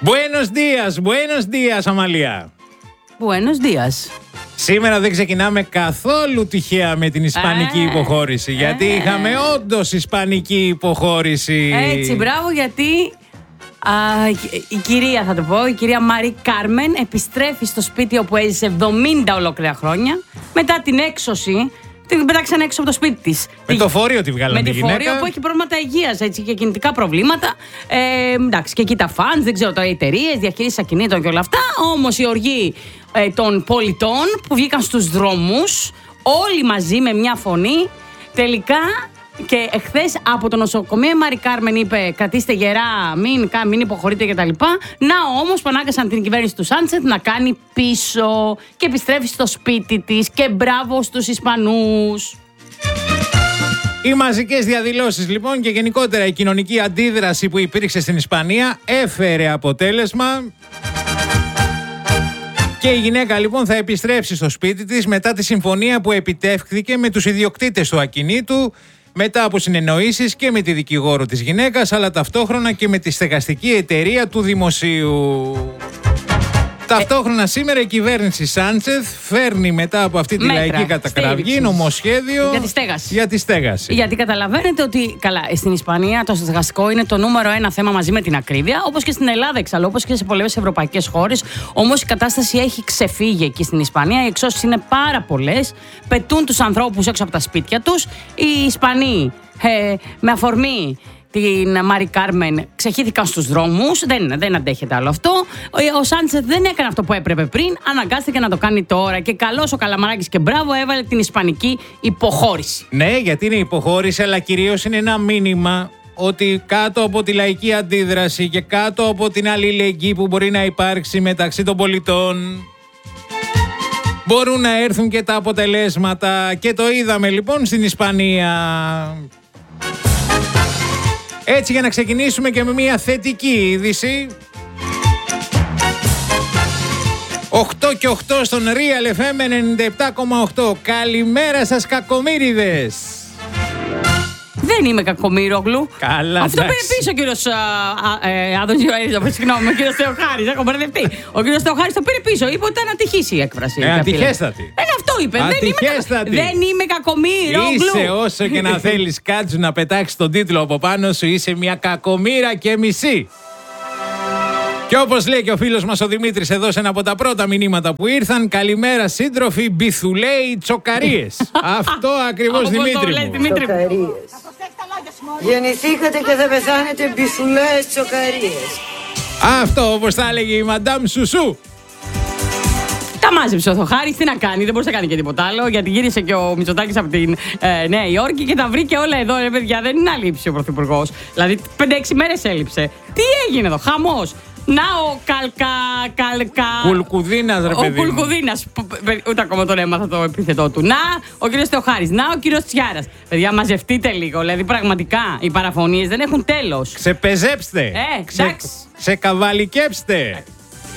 Buenos días, Αμαλία. Buenos días. Σήμερα δεν ξεκινάμε καθόλου τυχαία με την ισπανική υποχώρηση, γιατί είχαμε όντως ισπανική υποχώρηση. Έτσι, μπράβο, γιατί η κυρία, θα το πω, η κυρία Μαρί Κάρμεν επιστρέφει στο σπίτι όπου έζησε 70 ολόκληρα χρόνια μετά την έξωση. Την πετάξαν έξω από το σπίτι της. Με το φόρειο τη βγάλανε τη γυναίκα. Με το φόρειο που έχει προβλήματα υγείας και κινητικά προβλήματα. Εντάξει, και εκεί τα φαντς, δεν ξέρω τώρα, οι εταιρείες, διαχείριση ακινήτων και όλα αυτά. Όμως η οργή των πολιτών που βγήκαν στους δρόμους, όλοι μαζί με μια φωνή, τελικά. Και εχθές από το νοσοκομείο η Μαρί Κάρμεν είπε: κρατήστε γερά, μην υποχωρείτε κτλ. Να όμως που ανάγκασαν την κυβέρνηση του Σάντσεθ να κάνει πίσω και επιστρέφει στο σπίτι της. Και μπράβο στους Ισπανούς. Οι μαζικές διαδηλώσεις λοιπόν και γενικότερα η κοινωνική αντίδραση που υπήρξε στην Ισπανία έφερε αποτέλεσμα. Και η γυναίκα λοιπόν θα επιστρέψει στο σπίτι της μετά τη συμφωνία που επιτεύχθηκε με τους ιδιοκτήτες του ακινήτου, μετά από συνεννοήσεις και με τη δικηγόρο της γυναίκας, αλλά ταυτόχρονα και με τη στεγαστική εταιρεία του δημοσίου. Ταυτόχρονα σήμερα η κυβέρνηση Σάντσεθ φέρνει μετά από αυτή τη λαϊκή κατακραυγή νομοσχέδιο για τη στέγαση. Γιατί καταλαβαίνετε ότι καλά, στην Ισπανία το στεγαστικό είναι το νούμερο ένα θέμα μαζί με την ακρίβεια, όπως και στην Ελλάδα εξάλλου, όπως και σε πολλές ευρωπαϊκές χώρες. Όμως η κατάσταση έχει ξεφύγει εκεί στην Ισπανία. Οι εξώσεις είναι πάρα πολλές. Πετούν τους ανθρώπους έξω από τα σπίτια τους. Οι Ισπανοί με αφορμή την Μαρί Κάρμεν ξεχύθηκαν στους δρόμους, δεν αντέχεται άλλο αυτό. Ο Σάντσεθ δεν έκανε αυτό που έπρεπε πριν, αναγκάστηκε να το κάνει τώρα. Και καλώς ο Καλαμαράκης και μπράβο έβαλε την ισπανική υποχώρηση. Ναι, γιατί είναι υποχώρηση, αλλά κυρίως είναι ένα μήνυμα ότι κάτω από τη λαϊκή αντίδραση και κάτω από την αλληλεγγύη που μπορεί να υπάρξει μεταξύ των πολιτών, μπορούν να έρθουν και τα αποτελέσματα. Και το είδαμε λοιπόν στην Ισπανία. Έτσι, για να ξεκινήσουμε και με μια θετική είδηση. 8 και 8 στον Real FM 97,8. Καλημέρα σας, κακομοίριδες. Δεν είμαι κακομοίρογλου. Καλά, αυτό πήρε πίσω ο κύριος συγγνώμη, ο κύριος Θεοχάρης. Έχω μπερδευτεί. Ο κύριος Θεοχάρης το πήρε πίσω. Είπε ότι ήταν ατυχής η έκφραση. Ατυχέστατη. Αυτό είπε. Δεν είμαι κακομοίρογλου. Είσαι όσο και να θέλεις κάτσου να πετάξεις τον τίτλο από πάνω σου. Είσαι μια κακομοίρα και μισή. Και όπως λέει και ο φίλος μας ο Δημήτρης εδώ σε ένα από τα πρώτα μηνύματα που ήρθαν, καλημέρα σύντροφοι, μπιθουλέοι τσοκαρίες. Αυτό ακριβώς, Δημήτρη μου. Τσοκαρίες. Γεννηθήκατε και θα πεθάνετε μπιθουλέες τσοκαρίες. Αυτό όπως θα έλεγε η Μαντάμ Σουσού. Τα μάζεψε ο Θεοχάρης, τι να κάνει, δεν μπορούσε να κάνει και τίποτα άλλο, γιατί γύρισε και ο Μητσοτάκης από την Νέα Υόρκη και τα βρήκε όλα εδώ, ρε παιδιά, δεν είναι αλήψη ο Πρωθυπουργός. Δηλαδή 5-6 μέρες έλειψε. Τι έγινε εδώ, χαμός. Να ο Κουλκουδίνας, ρε παιδί. Ο Κουλκουδίνας, ούτε ακόμα τον έμαθα το επίθετό του. Να ο κύριος Θεοχάρης, να ο κύριος Τσιάρας. Παιδιά, μαζευτείτε λίγο, δηλαδή πραγματικά οι παραφωνίες δεν έχουν τέλος. Ξεπεζέψτε. Ξεκαβαλικέψτε.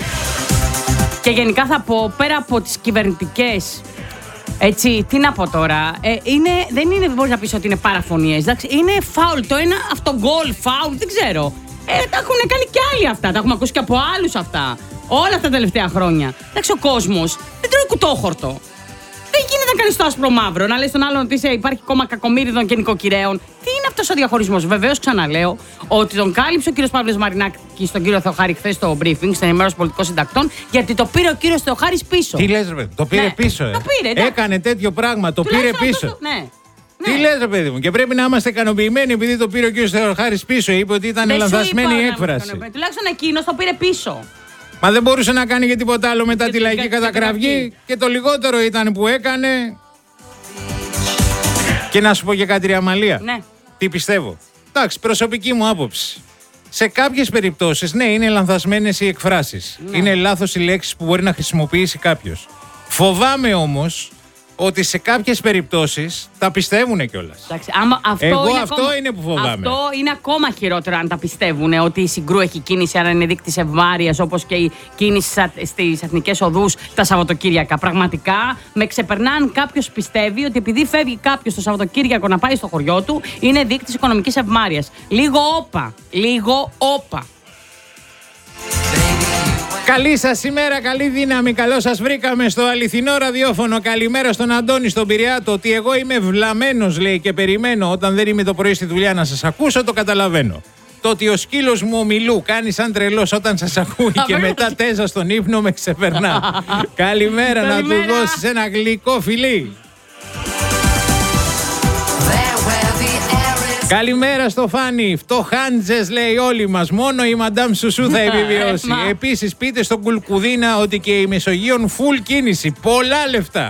Και γενικά θα πω, πέρα από τις κυβερνητικές, έτσι, τι να πω τώρα, δεν μπορείς να πεις ότι είναι παραφωνίες, εντάξει, είναι φάουλ, το ένα αυτογκολ, φάουλ, δεν ξέρω. Τα έχουν κάνει και άλλοι αυτά, τα έχουμε ακούσει και από άλλους αυτά, όλα αυτά τα τελευταία χρόνια. Εντάξει, ο κόσμος δεν τρώει κουτόχορτο. Δεν γίνεται να κάνεις το άσπρο μαύρο, να λες στον άλλον ότι υπάρχει κόμμα κακομοίριδων και νοικοκυρέων. Τι είναι αυτός ο διαχωρισμός? Βεβαίως, ξαναλέω ότι τον κάλυψε ο κύριος Παύλος Μαρινάκης στον κύριο Θεοχάρη χθες στο briefing, στην ενημέρωση πολιτικών συντακτών, γιατί το πήρε ο κύριος Θεοχάρης πίσω. Τι λες, ρε παιδί, το πήρε πίσω. Το πήρε, έκανε τέτοιο πράγμα, το πήρε πίσω. Ναι. Τι λες, ρε παιδί μου, και πρέπει να είμαστε ικανοποιημένοι επειδή το πήρε ο κύριος Θεοχάρης πίσω. Είπε ότι ήταν λανθασμένη η έκφραση. Τουλάχιστον εκείνος το πήρε πίσω. Μα δεν μπορούσε να κάνει και τίποτα άλλο μετά τη λαϊκή κατακραυγή. Και το λιγότερο ήταν που έκανε. Και να σου πω και κάτι, ρε Αμαλία. Ναι. Τι πιστεύω. Εντάξει, προσωπική μου άποψη. Σε κάποιες περιπτώσεις, ναι, είναι λανθασμένες οι εκφράσεις. Ναι. Είναι λάθος οι λέξεις που μπορεί να χρησιμοποιήσει κάποιος. Φοβάμαι όμως ότι σε κάποιες περιπτώσεις τα πιστεύουν κιόλας. Αυτό είναι που φοβάμαι. Αυτό είναι ακόμα χειρότερο αν τα πιστεύουν, ότι η Συγκρού έχει κίνηση, άρα είναι δείκτης ευμάρειας, όπως και η κίνηση στις εθνικές οδούς τα Σαββατοκύριακα. Πραγματικά με ξεπερνάν. Κάποιος πιστεύει ότι επειδή φεύγει κάποιος το Σαββατοκύριακο να πάει στο χωριό του, είναι δείκτης οικονομικής ευμάρειας. Λίγο όπα. Καλή σας ημέρα, καλή δύναμη. Καλώς σας βρήκαμε στο αληθινό ραδιόφωνο. Καλημέρα στον Αντώνη στον Πειραιά. Το ότι εγώ είμαι βλαμμένος, λέει, και περιμένω όταν δεν είμαι το πρωί στη δουλειά να σας ακούσω, το καταλαβαίνω. Το ότι ο σκύλος μου ο Μιλού κάνει σαν τρελός όταν σας ακούει και μετά τέζα στον ύπνο με ξεπερνά. Καλημέρα, να του δώσεις ένα γλυκό φιλί. Καλημέρα στο Φάνη. Φτωχάντζες, λέει, όλοι μας. Μόνο η Μαντάμ Σουσού θα επιβιώσει. Επίσης, πείτε στον Κουλκουδίνα ότι και η Μεσογείων φουλ κίνηση. Πολλά λεφτά.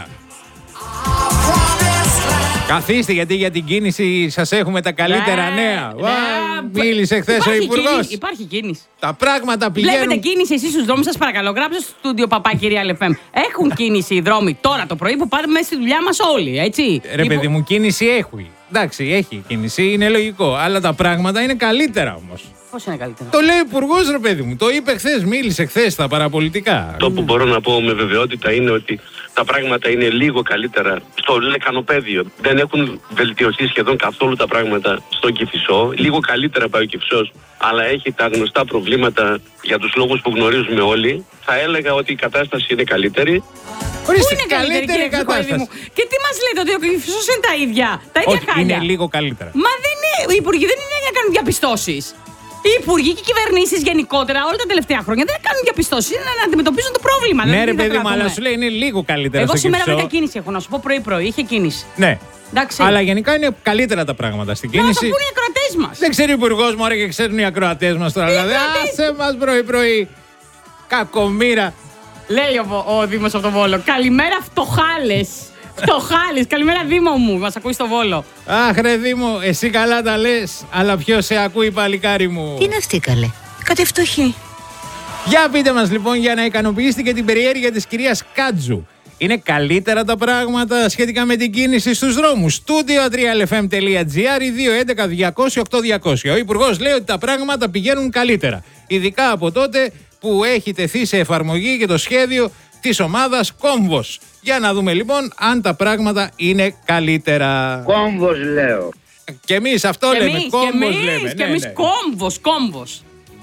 Καθίστε, γιατί για την κίνηση σας έχουμε τα καλύτερα νέα. Μίλησε χθες ο Υπουργός. Υπάρχει κίνηση. Τα πράγματα πηγαίνουν. Βλέπετε κίνηση εσείς στους δρόμους, σας παρακαλώ. Γράψτε στο στούντιο Παπάκυρια LFM. Έχουν κίνηση οι δρόμοι τώρα το πρωί που πάμε μέσα στη δουλειά μας όλοι, έτσι. Ρε παιδί μου, κίνηση έχει. Εντάξει, έχει κίνηση, είναι λογικό. Αλλά τα πράγματα είναι καλύτερα όμως. Πώς είναι καλύτερα? Το λέει ο Υπουργός, ρε παιδί μου. Το είπε χθες, μίλησε χθες στα παραπολιτικά. Το που μπορώ να πω με βεβαιότητα είναι ότι τα πράγματα είναι λίγο καλύτερα στο λεκανοπέδιο. Δεν έχουν βελτιωθεί σχεδόν καθόλου τα πράγματα στον Κηφισό. Λίγο καλύτερα πάει ο Κηφισός, αλλά έχει τα γνωστά προβλήματα για τους λόγους που γνωρίζουμε όλοι. Θα έλεγα ότι η κατάσταση είναι καλύτερη. Ορίστε, Πού είναι καλύτερη κατάσταση. μου? Και τι μας λέτε, ότι ο Κηφισός είναι τα ίδια? Τα ίδια Όχι, χάλια. είναι λίγο καλύτερα. Μα δεν είναι, οι υπουργοί δεν είναι για να κάνουν διαπιστώσεις. Οι υπουργοί και οι κυβερνήσεις γενικότερα όλα τα τελευταία χρόνια δεν κάνουν διαπιστώσεις, είναι να αντιμετωπίζουν το πρόβλημα. Ναι, ρε παιδί μου, αλλά σου λέει είναι λίγο καλύτερα. Εγώ στο σήμερα Κηφισό. βρήκα κίνηση, έχω να σου πω πρωί-πρωί. Είχε κίνηση. Ναι. Εντάξει. Αλλά γενικά είναι καλύτερα τα πράγματα στην Να το κίνηση. πούνε οι ακροατές μας. Δεν ξέρει ο Υπουργός μου, και ξέρουν οι ακροατές μας τώρα. Δηλαδή, άσε μας πρωί-πρωί. Κακομοίρα. Λέει ο Δήμος από το Βόλο. Καλημέρα, φτωχάλες. Φτωχάλες. Καλημέρα, Δήμο μου. Μας ακούει στο Βόλο. Αχ, ρε Δήμο, εσύ καλά τα λες, αλλά ποιος σε ακούει, παλικάρι μου. Τι είναι αυτή, καλέ? Κάτι φτωχή. Για πείτε μας λοιπόν, για να ικανοποιήσετε και την περιέργεια της κυρίας Κάτζου. Είναι καλύτερα τα πράγματα σχετικά με την κίνηση στους δρόμους? Studio3lfm.gr ή 211-200-8200. Ο Υπουργός λέει ότι τα πράγματα πηγαίνουν καλύτερα. Ειδικά από τότε που έχει τεθεί σε εφαρμογή και το σχέδιο της ομάδας Κόμβος. Για να δούμε λοιπόν αν τα πράγματα είναι καλύτερα. Κόμβος λέω. Και εμείς αυτό λέμε, Κόμβος λέμε. Και εμείς κόμβος.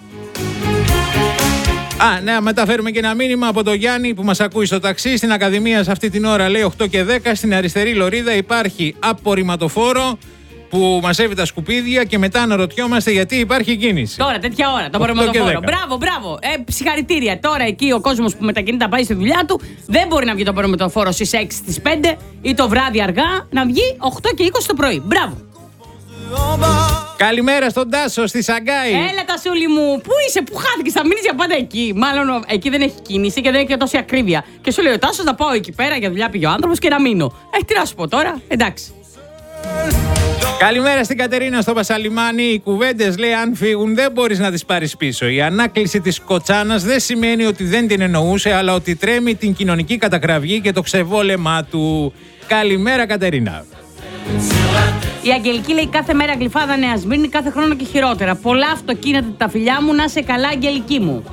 Να μεταφέρουμε και ένα μήνυμα από τον Γιάννη που μας ακούει στο ταξί. Στην Ακαδημία σε αυτή την ώρα λέει 8 και 10. Στην αριστερή λωρίδα υπάρχει απορριμματοφόρο που μαζεύει τα σκουπίδια και μετά αναρωτιόμαστε γιατί υπάρχει κίνηση. Τώρα, τέτοια ώρα, το απορριμματοφόρο. Μπράβο. Συγχαρητήρια. Τώρα εκεί ο κόσμος που μετακινείται να πάει στη δουλειά του δεν μπορεί να βγει το απορριμματοφόρο στις 6, στις 5 ή το βράδυ αργά, να βγει 8 και 20 το πρωί. Μπράβο. Καλημέρα στον Τάσο στη Σαγκάη. Έλα, Τασούλη μου, πού είσαι, πού χάθηκες, θα μείνεις για πάντα εκεί? Μάλλον εκεί δεν έχει κίνηση και δεν έχει και τόση ακρίβεια. Και σου λέει ο Τάσος να πάω εκεί πέρα για δουλειά, πήγε ο άνθρωπος και να μείνω. Τι να σου πω τώρα, εντάξει. Καλημέρα στην Κατερίνα στο Πασαλιμάνι. Οι κουβέντες, λέει, αν φύγουν δεν μπορείς να τις πάρεις πίσω. Η ανάκληση της κοτσάνας δεν σημαίνει ότι δεν την εννοούσε, αλλά ότι τρέμει την κοινωνική κατακραυγή και το ξεβόλεμά του. Καλημέρα, Κατερίνα. Η Αγγελική λέει κάθε μέρα γλυφάδα Νέα Σμύρνη, κάθε χρόνο και χειρότερα. Πολλά αυτοκίνητα τα φιλιά μου, να σε καλά, Αγγελική μου.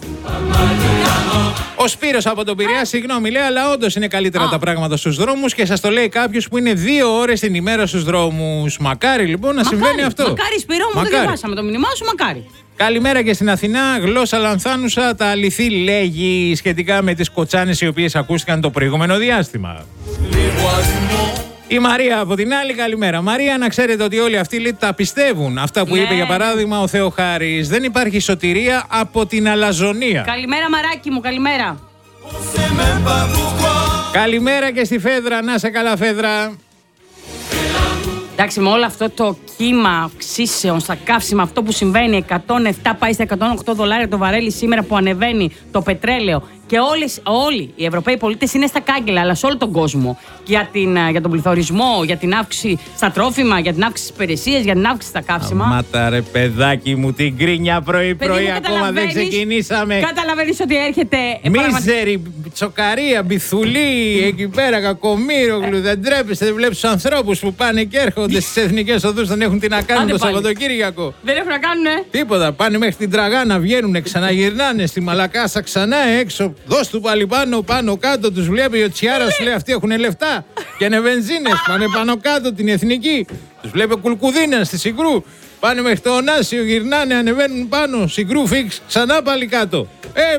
Ο Σπύρος από τον Πειραιά, συγγνώμη, λέει, αλλά όντως είναι καλύτερα τα πράγματα στους δρόμους και σας το λέει κάποιος που είναι 2 ώρες την ημέρα στους δρόμους. Μακάρι λοιπόν να συμβαίνει αυτό. Μακάρι, Σπύρο μου, το διαβάσαμε το μήνυμά σου, μακάρι. Καλημέρα και στην Αθηνά. Γλώσσα λανθάνουσα, τα αληθή λέγει σχετικά με τις κοτσάνες οι οποίες ακούστηκαν το προηγούμενο διάστημα. Η Μαρία από την άλλη, καλημέρα. Μαρία, να ξέρετε ότι όλοι αυτοί λέει, τα πιστεύουν. Αυτά που είπε για παράδειγμα ο Θεοχάρης. Δεν υπάρχει σωτηρία από την αλαζονία. Καλημέρα, Μαράκι μου, καλημέρα. Καλημέρα και στη Φέδρα. Να σε καλά, Φέδρα. Εντάξει, με όλο αυτό το κύμα αυξήσεων στα καύσιμα, αυτό που συμβαίνει, 107 πάει στα 108 δολάρια το βαρέλι σήμερα που ανεβαίνει το πετρέλαιο. Και όλοι οι Ευρωπαίοι πολίτες είναι στα κάγκελα, αλλά σε όλο τον κόσμο. Για τον πληθωρισμό, για την αύξηση στα τρόφιμα, για την αύξηση στις υπηρεσίες, για την αύξηση στα καύσιμα. Μάτα ρε παιδάκι μου, την κρίνια πρωί-πρωί, ακόμα δεν ξεκινήσαμε. Καταλαβαίνεις ότι έρχεται. Μίζερη, τσοκαρία, μπιθουλή, εκεί πέρα, κακομοίρογλου. Δεν τρέπεστε, δεν βλέπεις τους ανθρώπους που πάνε και έρχονται στις εθνικές οδούς, δεν έχουν τι να κάνουν το Σαββατοκύριακο. Δεν έχουν να κάνουνε. Τίποτα, πάνε μέχρι την Τραγάνα, βγαίνουν, ξαναγυρνάνε στη Μαλακάσα ξανά έξω. Δώσ' του πάλι πάνω κάτω, τους βλέπει ο Τσιάρας, σου λέει αυτοί έχουν λεφτά και είναι βενζίνες, πάνε πάνω κάτω την εθνική. Τους βλέπει ο Κουλκουδίνα στη Συγκρού, πάνε μέχρι το Ωνάσιο, γυρνάνε, ανεβαίνουν πάνω, Συγκρού φίξ, ξανά πάλι κάτω.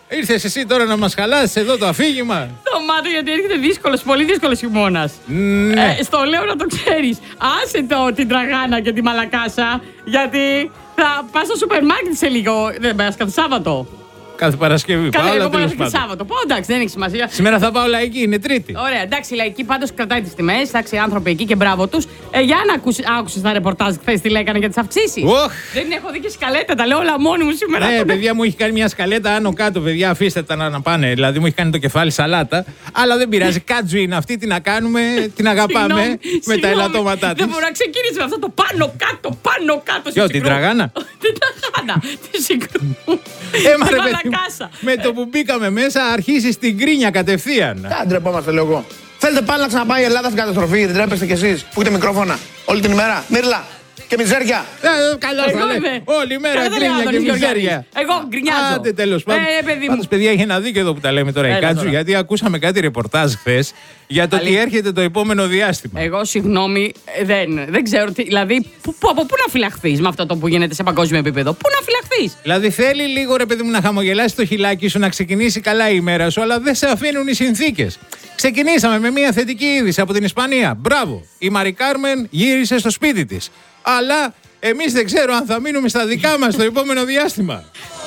Ήρθες εσύ τώρα να μας χαλάσεις εδώ το αφήγημα. Το μάτω γιατί έρχεται δύσκολος, πολύ δύσκολος χειμώνας. Ναι. Στο λέω να το ξέρεις. Άσε την τραγάνα και τη μαλακάσα, γιατί θα πας στο σούπερ μάρκετ σε λίγο. Δεν πας κάθε Σάββατο. Κάθε Παρασκευή. Καλά, εγώ πάω τέλος και πάντων. Σάββατο. Πω, εντάξει, δεν έχει σημασία. Σήμερα θα πάω λαϊκή, είναι Τρίτη. Ωραία, εντάξει, η λαϊκή πάντως κρατάει τις τιμές. Εντάξει, άνθρωποι εκεί και μπράβο τους. Για να άκουσες τα ρεπορτάζ χθες τι λέγανε για τις αυξήσεις. Δεν έχω δει και σκαλέτα, τα λέω όλα μόνη μου σήμερα. Ναι, παιδιά μου έχει κάνει μια σκαλέτα άνω κάτω, παιδιά. Αφήστε τα να πάνε. Δηλαδή μου έχει κάνει το κεφάλι σαλάτα. Αλλά δεν πειράζει. Κάτζου είναι αυτή, την να κάνουμε, την αγαπάμε με τα ελαττώματά της. Δεν μπορώ να ξεκινήσω με αυτό το πάνω κάτω, πάνω κάτω. Ποιο, την τραγάνα? Την τραγάνα. Τη συγκρού. Μα ρε παιδί μου, με το που μπήκαμε μέσα αρχίσεις την κρίνια κατευθείαν. Δεν ντρεπόμαστε, λέω εγώ. Θέλετε πάλι να ξαναπάει η Ελλάδα στην καταστροφή, δεν τρέπεστε κι εσείς που έχετε μικρόφωνα όλη την ημέρα. Μύρλα και μιζέρια. Καλώς θα λέει. Όλη μέρα κρίνια και μιζέρια. Εγώ γκρινιάζω. Άντε τέλος πάντων. Πάντως παιδιά έχει ένα δίκιο εδώ που τα λέμε τώρα η Κάτζου, γιατί ακούσαμε κάτι ρεπορτάζ χθες για το τι έρχεται το επόμενο διάστημα. Εγώ συγγνώμη, δεν ξέρω. Δηλαδή, από πού να φυλαχθείς με αυτό το που γίνεται σε παγκόσμιο επίπεδο. Πού να φυλαχθείς. Δηλαδή θέλει λίγο ρε παιδί μου να χαμογελάσει το χιλάκι σου, να ξεκινήσει καλά η ημέρα σου, αλλά δεν σε αφήνουν οι συνθήκες. Ξεκινήσαμε με μια θετική είδηση από την Ισπανία. Μπράβο! Η Μαρι Κάρμεν γύρισε στο σπίτι της. Αλλά εμείς δεν ξέρω αν θα μείνουμε στα δικά μας το επόμενο διάστημα.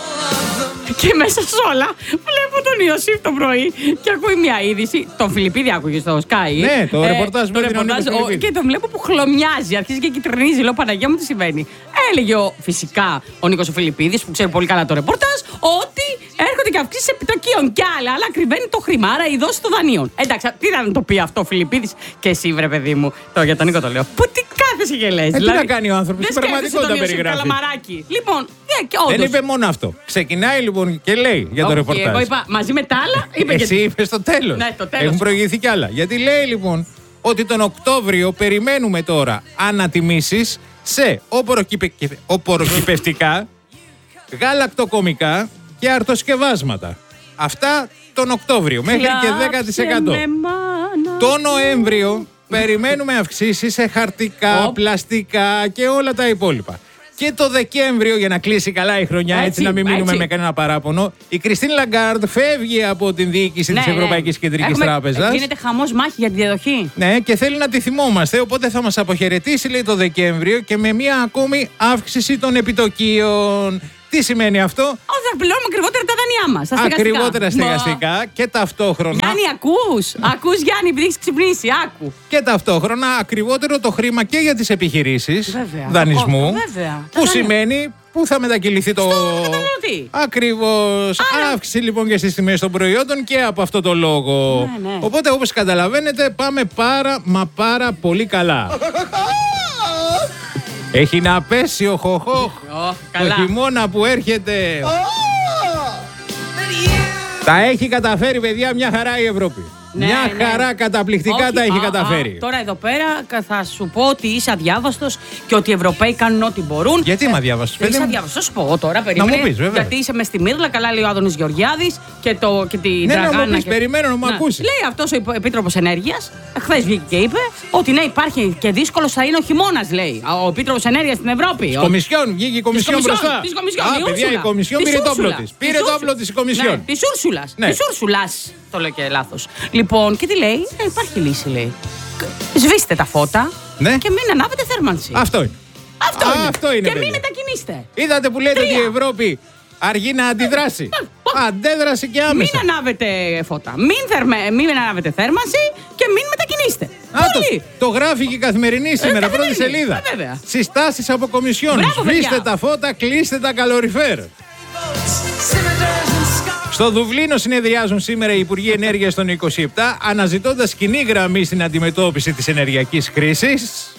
Και μέσα σε όλα βλέπω τον Ιωσήφ το πρωί και ακούει μια είδηση. Τον Φιλιππίδη άκουγε στο Sky. Ναι, το ρεπορτάζ με την Φιλιππίδη. Και τον βλέπω που χλωμιάζει, αρχίζει και κυτρινίζει. Λέω Παναγιά μου τι συμβαίνει. Έλεγε φυσικά ο Νίκος ο Φιλιππίδης, που ξέρει πολύ καλά το ρεπορτάζ, ότι έρχονται και αυξήσεις επιτοκίων κι άλλα. Αλλά κρυβαίνει το χρήμα, άρα η δόση των δανείων. Εντάξει, τι να το πει αυτό ο Φιλιππίδης και εσύ, βρε παιδί μου. Τώρα για τον Νίκο το λέω. Που τι κάθεσαι και λες. Τι να κάνει ο άνθρωπος, στην πραγματικότητα περιγράφει. Λοιπόν, δεν είπε μόνο αυτό. Ξεκινάει λοιπόν και λέει για το ρεπορτάζ. Εγώ είπα μαζί με τα άλλα. Εσύ είπε στο τέλος. Ναι, το τέλος. Έχουν προηγηθεί κι άλλα. Γιατί λέει λοιπόν ότι τον Οκτώβριο περιμένουμε τώρα ανατιμήσεις σε οποροκυπευτικά, γαλακτοκομικά και αρτοσκευάσματα. Αυτά τον Οκτώβριο μέχρι και 10%. Το Νοέμβριο περιμένουμε αυξήσεις σε χαρτικά, πλαστικά και όλα τα υπόλοιπα. Και το Δεκέμβριο, για να κλείσει καλά η χρονιά, έτσι να μην μείνουμε με κανένα παράπονο, η Κριστίν Λαγκάρντ φεύγει από την διοίκηση της Ευρωπαϊκής Κεντρικής Τράπεζας. Γίνεται χαμός μάχη για τη διαδοχή. Ναι, και θέλει να τη θυμόμαστε. Οπότε θα μας αποχαιρετήσει, λέει, το Δεκέμβριο και με μία ακόμη αύξηση των επιτοκίων. Τι σημαίνει αυτό? Θα πληρώνουμε ακριβότερα τα δανειά μας. Ακριβότερα στεγαστικά και ταυτόχρονα. Γιάννη, ακούς? Ακούς, Γιάννη, επειδή έχεις ξυπνήσει, άκου. Και ταυτόχρονα ακριβότερο το χρήμα και για τις επιχειρήσεις δανεισμού. Που σημαίνει πού θα μετακυληθεί το. Ακριβώς. Αύξηση λοιπόν και στις τιμές των προϊόντων και από αυτό το λόγο. Ναι. Οπότε όπως καταλαβαίνετε πάμε πάρα πολύ καλά. Έχει να πέσει ο χοχόχ. Το χειμώνα που έρχεται. Τα έχει καταφέρει, παιδιά, μια χαρά η Ευρώπη. Μια χαρά καταπληκτικά τα έχει καταφέρει. Τώρα εδώ πέρα θα σου πω ότι είσαι αδιάβαστος και ότι οι Ευρωπαίοι κάνουν ό,τι μπορούν. Γιατί είμαι αδιάβαστος? Είσαι αδιάβαστος, θα σου πω τώρα. Περίμενε. Να μου πεις, βέβαια. Γιατί είσαι μες στη Μύρλα, καλά λέει ο Άδωνης Γεωργιάδης και την Τραγάνα. Ναι, να μου πεις, περιμένω να μου ακούσεις. Λέει αυτός ο Επίτροπος Ενέργειας, χθες βγήκε και είπε ότι ναι, υπάρχει και δύσκολος θα είναι ο χειμώνας, λέει. Ο Επίτροπος Ενέργειας στην Ευρώπη. Κομισιόν, βγήκε η Κομισιόν μπροστά. Της Κομισιόν, παιδιά, η Κομισιόν πήρε το όπλο της. Πήρε το όπλο της η Κομισιόν. Της Ούρσουλας. Της Ούρσουλας. Το λέω και λάθος. Λοιπόν, και τι λέει? Υπάρχει λύση, λέει. Σβήστε τα φώτα και μην ανάβετε θέρμανση. Αυτό είναι. Αυτό είναι. Και παιδιά. μην μετακινήστε. Είδατε που λέτε ότι η Ευρώπη αργεί να αντιδράσει. Αντέδρασε και άμεσα. Μην ανάβετε φώτα. Μην ανάβετε θέρμανση και μην μετακινήστε. Το γράφει και η Καθημερινή σήμερα, πρώτη σελίδα. Συστάσεις από Κομισιόν. Σβήστε τα φώτα, κλείστε τα καλοριφέρ. Στο Δουβλίνο συνεδριάζουν σήμερα οι Υπουργοί Ενέργειας των 27, αναζητώντας κοινή γραμμή στην αντιμετώπιση της ενεργειακής κρίσης.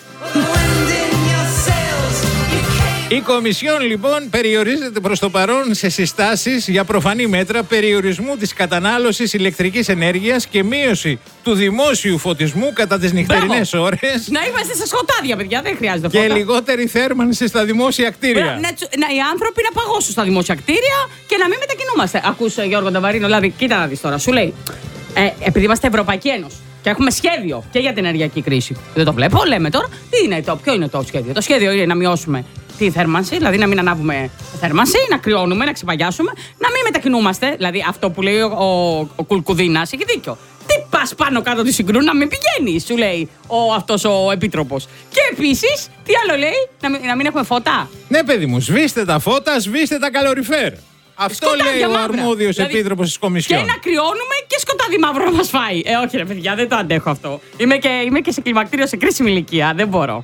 Η Κομισιόν λοιπόν περιορίζεται προς το παρόν σε συστάσεις για προφανή μέτρα περιορισμού της κατανάλωσης ηλεκτρικής ενέργειας και μείωση του δημόσιου φωτισμού κατά τις νυχτερινές ώρες. Να είμαστε σε σκοτάδια, παιδιά, δεν χρειάζεται φώτα. Και λιγότερη θέρμανση στα δημόσια κτίρια. Οι άνθρωποι να παγώσουν στα δημόσια κτίρια και να μην μετακινούμαστε. Ακούς, Γιώργο Νταβαρίνο, δηλαδή, κοίτα να δεις τώρα, σου λέει, επειδή είμαστε Ευρωπαϊκή Ένωση και έχουμε σχέδιο και για την ενεργειακή κρίση. Δεν το βλέπω, λέμε τώρα. Ποιο είναι το σχέδιο? Το σχέδιο είναι να μειώσουμε τη θέρμανση, δηλαδή να μην ανάβουμε θέρμανση, να κρυώνουμε, να ξεπαγιάσουμε, να μην μετακινούμαστε. Δηλαδή αυτό που λέει ο Κουλκουδίνας έχει δίκιο. Τι πας πάνω κάτω τη συγκρού, να μην πηγαίνει, σου λέει αυτός ο επίτροπος. Και επίσης, τι άλλο λέει, να μην έχουμε φώτα. Ναι, παιδί μου, σβήστε τα φώτα, σβήστε τα καλοριφέρ. Αυτό λέει ο αρμόδιος επίτροπος της Κομισιόν. Και να κρυώνουμε και σκοτάδι μαύρο να μας φάει. Όχι, ρε παιδιά, δεν το αντέχω αυτό. Είμαι και σε κλιμακτήριο σε κρίσιμη ηλικία. Δεν μπορώ.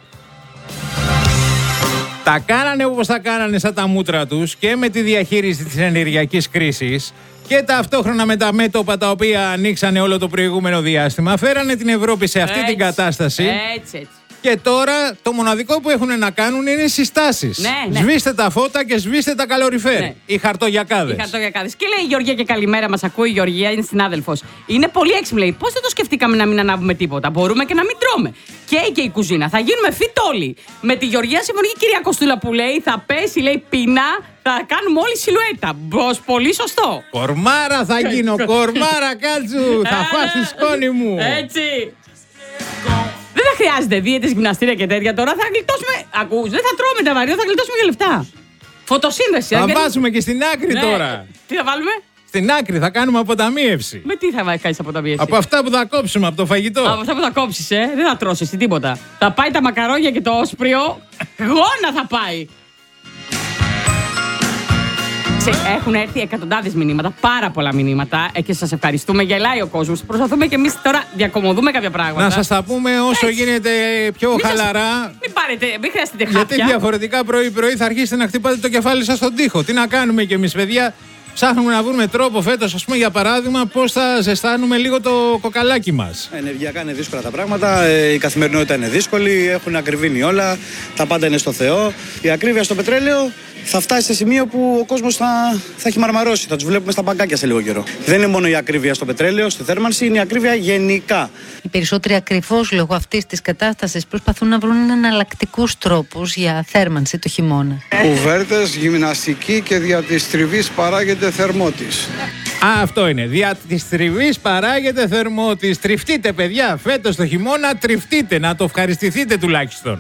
Τα κάνανε όπως τα κάνανε σαν τα μούτρα τους και με τη διαχείριση της ενεργειακής κρίσης και ταυτόχρονα με τα μέτωπα τα οποία ανοίξανε όλο το προηγούμενο διάστημα. Φέρανε την Ευρώπη σε αυτή την κατάσταση. Έτσι. Και τώρα το μοναδικό που έχουν να κάνουν είναι συστάσεις. Ναι. Σβήστε τα φώτα και σβήστε τα καλοριφέρ. Ναι. Οι χαρτογιακάδες. Και λέει η Γεωργία και καλημέρα, μας ακούει η Γεωργία, είναι συνάδελφος. Είναι πολύ έξυπνη, λέει. Πώς δεν το σκεφτήκαμε να μην ανάβουμε τίποτα. Μπορούμε και να μην τρώμε. Και η κουζίνα. Θα γίνουμε fit όλοι. Με τη Γεωργία συμφωνεί η κυρία Κοστούλα που λέει θα πέσει, λέει πεινά, θα κάνουμε όλη σιλουέτα. Πολύ σωστό. Κορμάρα θα γίνω, κορμάρα κάτσου. Θα φας τη σκόνη μου. Έτσι. Δεν θα χρειάζεται δίαιτες, γυμναστήρια και τέτοια τώρα. Θα γλιτώσουμε. Ακούς, δεν θα τρώμε τα βαρύ, θα γλιτώσουμε και λεφτά. Φωτοσύνδεση. Θα βάζουμε και στην άκρη τώρα. Τι θα βάλουμε? Στην άκρη θα κάνουμε αποταμίευση. Με τι θα κάνεις αποταμίευση? Από αυτά που θα κόψουμε από το φαγητό. Από αυτά που θα κόψεις, δεν θα τρώσεις τίποτα. Θα πάει τα μακαρόνια και το όσπριο. Γόνα θα πάει. Έχουν έρθει εκατοντάδες μηνύματα, πάρα πολλά μηνύματα και σας ευχαριστούμε. Γελάει ο κόσμος. Προσπαθούμε και εμείς τώρα διακομωδούμε κάποια πράγματα. Να σας τα πούμε όσο γίνεται πιο χαλαρά. Μην χρειαστείτε χάπια. Γιατί διαφορετικά πρωί-πρωί θα αρχίσετε να χτυπάτε το κεφάλι σας στον τοίχο. Τι να κάνουμε κι εμείς, παιδιά. Ψάχνουμε να βρούμε τρόπο φέτος, ας πούμε, για παράδειγμα, πώς θα ζεστάνουμε λίγο το κοκαλάκι μας. Ενεργειακά είναι δύσκολα τα πράγματα, η καθημερινότητα είναι δύσκολη, έχουν ακριβήνει όλα, τα πάντα είναι στο Θεό. Η ακρίβεια στο πετρέλαιο θα φτάσει σε σημείο που ο κόσμος θα έχει μαρμαρώσει. Θα τους βλέπουμε στα μπαγκάκια σε λίγο καιρό. Δεν είναι μόνο η ακρίβεια στο πετρέλαιο, στη θέρμανση, είναι η ακρίβεια γενικά. Οι περισσότεροι ακριβώς λόγω αυτής της κατάστασης προσπαθούν να βρουν εναλλακτικούς τρόπους για θέρμανση το χειμώνα. Κουβέρτες, γυμναστική και δια της τριβής παράγεται θερμότης. Αυτό είναι. Δια της τριβής παράγεται θερμότης. Τριφτείτε, παιδιά. Φέτος το χειμώνα τριφτείτε. Να το ευχαριστηθείτε τουλάχιστον.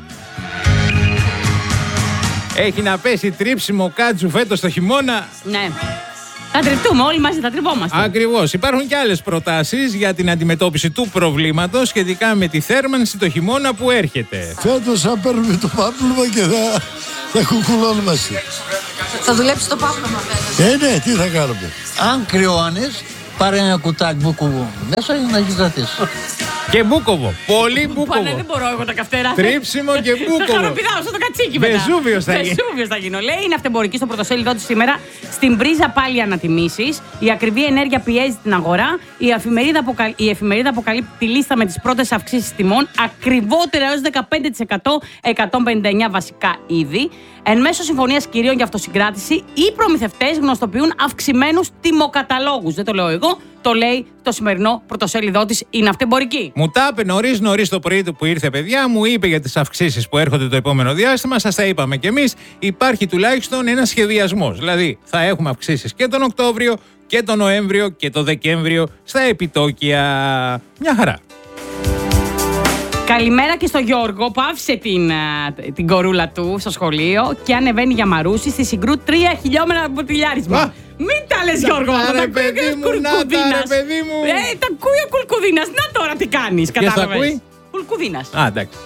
Έχει να πέσει τρίψιμο κάτσου φέτος το χειμώνα. Ναι. Θα τριφτούμε, όλοι μαζί θα τριβόμαστε. Ακριβώς. Υπάρχουν και άλλες προτάσεις για την αντιμετώπιση του προβλήματος σχετικά με τη θέρμανση το χειμώνα που έρχεται. Φέτος θα παίρνουμε το πάπλωμα και θα κουκουλώνουμε μαζί. Θα δουλέψει το πάπλωμα φέτος. Ναι, τι θα κάνουμε. Αν κρυώνεις, πάρε ένα κουτάκι μπούκοβο μέσα για να γυρατήσεις. Και μπούκοβο. Πολύ μπούκοβο. Δεν μπορώ εγώ τα καυτέρα. Τρίψιμο και μπούκοβο. Θα χαροπηδάω στο κατσίκι μετά. Βεζούβιος θα γίνω. Λέει είναι αυτεμπορική στο πρωτοσέλιδό του σήμερα. Στην πρίζα πάλι ανατιμήσεις. Η ακριβή ενέργεια πιέζει την αγορά. Η εφημερίδα αποκαλύπτει τη λίστα με τις πρώτες αυξήσεις τιμών. Ακριβότερα έως 15%, 159 βασικά είδη. Εν μέσω συμφωνίας κυρίων για αυτοσυγκράτηση, οι προμηθευτές γνωστοποιούν αυξημένους τιμοκαταλόγους. Δεν το λέω εγώ, το λέει το σημερινό πρωτοσέλιδό της. Είναι αυτεμπορική. Μου τα είπε νωρίς το πρωί που ήρθε, παιδιά, μου είπε για τις αυξήσεις που έρχονται το επόμενο διάστημα. Σας τα είπαμε κι εμείς. Υπάρχει τουλάχιστον ένας σχεδιασμός. Δηλαδή, θα έχουμε αυξήσεις και τον Οκτώβριο και τον Νοέμβριο και τον Δεκέμβριο στα επιτόκια. Μια χαρά. Καλημέρα και στο Γιώργο που άφησε την κορούλα του στο σχολείο και ανεβαίνει για Μαρούση στη Συγκρού 3 χιλιόμετρα μποτιλιάρισμα. Μην τα λες Γιώργο, τα ακούει ο Κουλκουδίνας. Τα ακούει ο Κουλκουδίνας. Να τώρα τι κάνεις, κατάλαβες. Κουλκουδίνας. Εντάξει.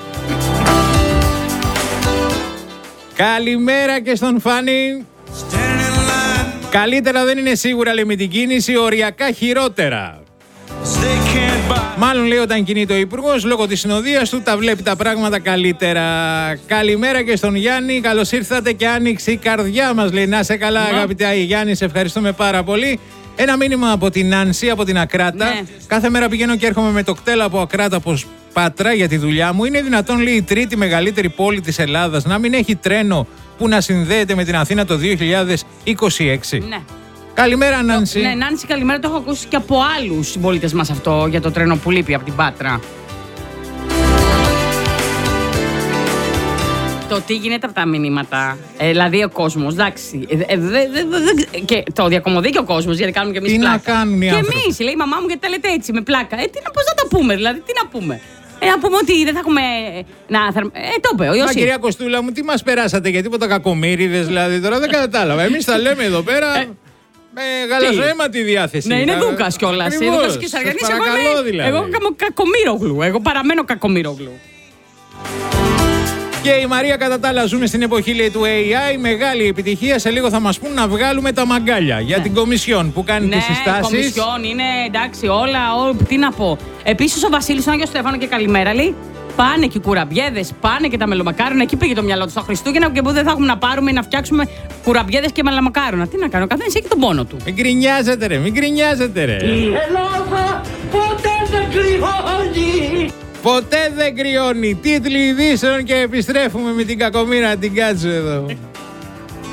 Καλημέρα και στον Φάνη. Καλύτερα δεν είναι σίγουρα, λέει, με την κίνηση, οριακά χειρότερα. Μάλλον, λέει, όταν κινείται ο Υπουργός, λόγω της συνοδείας του, τα βλέπει τα πράγματα καλύτερα. Καλημέρα και στον Γιάννη. Καλώς ήρθατε και άνοιξε η καρδιά μας, λέει. Να σε καλά, αγαπητέ Γιάννη, σε ευχαριστούμε πάρα πολύ. Ένα μήνυμα από την Νάνση, από την Ακράτα. Ναι. Κάθε μέρα πηγαίνω και έρχομαι με το κτέλ από Ακράτα από Πάτρα για τη δουλειά μου. Είναι δυνατόν, λέει, η τρίτη μεγαλύτερη πόλη της Ελλάδας να μην έχει τρένο που να συνδέεται με την Αθήνα το 2026? Ναι. Καλημέρα, Νάνση. Ναι, Νάνση, καλημέρα. Το έχω ακούσει και από άλλους συμπολίτες μας αυτό για το τρένο που λείπει από την Πάτρα. Το τι γίνεται από τα μηνύματα. Δηλαδή ο κόσμος, εντάξει. Και το διακομωδεί και ο κόσμος, γιατί κάνουμε και εμείς πλάκα. Τι να κάνουν οι άνθρωποι. Και εμείς, λέει η μαμά μου, γιατί τα λέτε έτσι, με πλάκα. Πώς να τα πούμε, δηλαδή, τι να πούμε. Να πούμε ότι δεν θα έχουμε. Το είπε ο Ιωσήφ. Μα κυρία Κοστούλα μου, τι μας περάσατε για τίποτα κακομοίριδες, δηλαδή τώρα δεν κατάλαβα. Εμείς τα λέμε εδώ πέρα. Με γαλαζοαίματη διάθεση. Ναι, είναι Δούκας κιόλας. Δούκας και Σαργανής. Εγώ είμαι Κακομοίρογλου. Εγώ παραμένω Κακομοίρογλου. Και η Μαρία, κατά τα άλλα, ζούμε στην εποχή, λέει, του AI. Μεγάλη επιτυχία. Σε λίγο θα μας πούν να βγάλουμε τα μαγκάλια για την Κομισιόν που κάνει τις συστάσεις. Ναι, η Κομισιόν είναι εντάξει, όλα. Τι να πω. Επίσης, ο Βασίλης, τον Άγιο Στέφανο και καλημέρα, λέει. Πάνε και οι κουραμπιέδες, πάνε και τα μελομακάρονα. Εκεί πήγε το μυαλό του στα Χριστούγεννα και που δεν θα έχουμε να πάρουμε ή να φτιάξουμε κουραμπιέδες και μελομακάρονα. Τι να κάνω, ο καθένας έχει τον πόνο του. Μην γκρινιάζετε, ρε, μην γκρινιάζετε, ρε. Η Ελλάδα ποτέ δεν κρυώνει. Ποτέ δεν κρυώνει. Τίτλοι ειδήσεων και επιστρέφουμε με την Κακομοίρα την Κάτσου εδώ.